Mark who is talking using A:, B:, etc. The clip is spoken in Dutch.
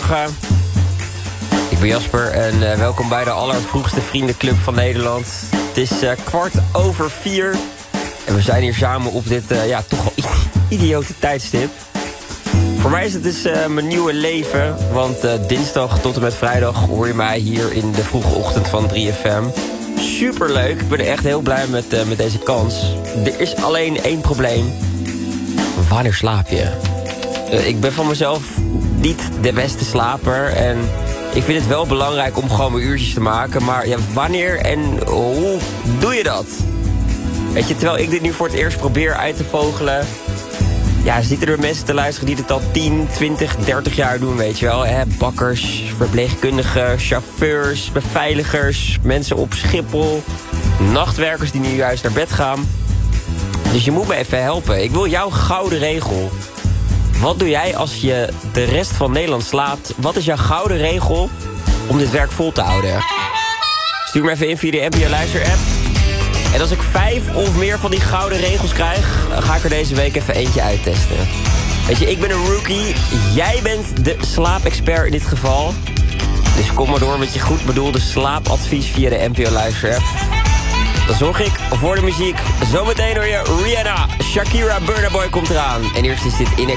A: Goedemorgen. Ik ben Jasper en welkom bij de allervroegste vriendenclub van Nederland. Het is 4:15 en we zijn hier samen op dit toch wel idiote tijdstip. Voor mij is het dus mijn nieuwe leven, want dinsdag tot en met vrijdag hoor je mij hier in de vroege ochtend van 3FM. Superleuk, ik ben er echt heel blij met deze kans. Er is alleen één probleem. Wanneer slaap je? Ik ben van mezelf niet de beste slaper en ik vind het wel belangrijk om gewoon mijn uurtjes te maken. Maar ja, wanneer en hoe doe je dat? Weet je, terwijl ik dit nu voor het eerst probeer uit te vogelen, ja, zitten er mensen te luisteren die dit al 10, 20, 30 jaar doen, weet je wel. Bakkers, verpleegkundigen, chauffeurs, beveiligers, mensen op Schiphol, nachtwerkers die nu juist naar bed gaan. Dus je moet me even helpen. Ik wil jouw gouden regel. Wat doe jij als je de rest van Nederland slaapt? Wat is jouw gouden regel om dit werk vol te houden? Stuur me even in via de NPO Luister app. En als ik 5 of meer van die gouden regels krijg, ga ik er deze week even eentje uittesten. Weet je, ik ben een rookie. Jij bent de slaapexpert in dit geval. Dus kom maar door met je goed bedoelde slaapadvies via de NPO Luister app. Dan zorg ik voor de muziek. Zometeen hoor je Rihanna, Shakira, Burna Boy komt eraan. En eerst is dit in